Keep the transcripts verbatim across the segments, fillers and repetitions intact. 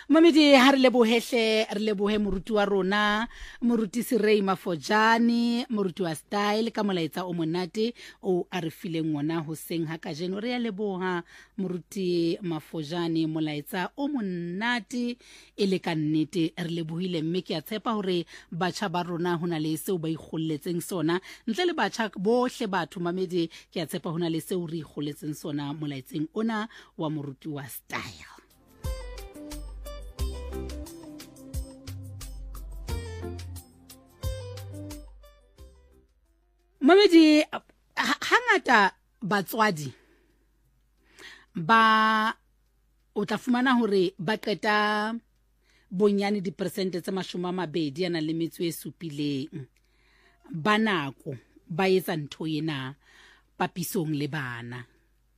Mamedi ha re lebohehle re lebohe moruti wa rona moruti Sirei Mafojane moruti wa style ka molaetsa o monate o a re fileng ona hoseng ha ka jeno re ya leboha moruti Mafojane molaetsa o monate e le ka nnete re lebohile mme ke a tshepa hore batjha ba rona hona le seo ba ikgolletseng sona ntle le batjha bohle batho Mamedi ke a tshepa hona le seo re ikgolletseng sona molaetseng ona wa moruti wa style. Mamedi hangata batswadi ba o tla fumana hore ba qeta bonyane di percent tse mashome a mabedi yana le metso e supileng ba nako ba etsa ntho ena papisong le bana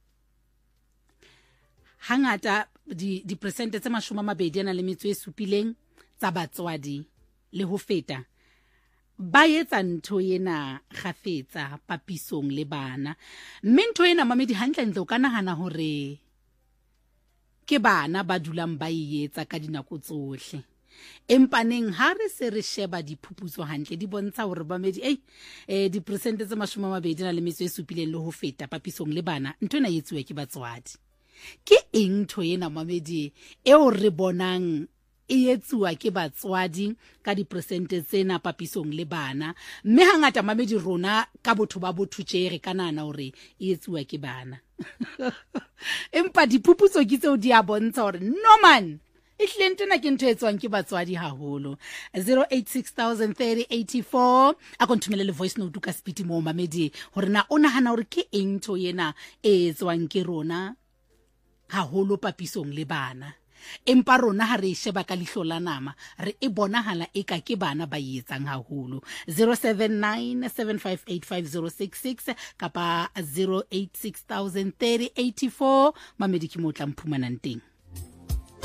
hangata di di percent tse mashome a mabedi yana le metso e supileng tsa batswadi le ho feta ba etsa ntho ena gafetsa papisong le bana mme ntho ena Mamedi hantle ntle o ka nahana hore ke bana ba dulang ba etsa ka dinako tsohle empaneng ha re se re sheba diphuputso hantle di bontsha hore Mamedi ei eh di percent tse mashome a mabedi na le metso e supileng le ho feta papisong le bana ntho ena etsuwa ke batswadi ke eng ntho ena Mamedi eo re bonang e etsuwa ke batswadi ka di percent tsena papisong le bana mme hangata Mamedi rona ka botho ba botho tje re kanana hore e etsuwa ke bana empa diphuputso ke tseo di a bontsha hore no man ihle ntena ke ntho etswang ke batswadi haholo zero eight six zero zero three zero eight four a kontumele le voice note ka speed mo Mamedi hore na o nahana hore ke eng ntho yena e etswang ke rona haholo papisong le bana empa rona ha re sheba ka lihlo la nama re e bonahala eka ke bana ba etsang haholo zero seven nine seven five eight five zero six six kapa zero eight six zero zero three zero eight four Mamedi ke mo tla mphumanang teng.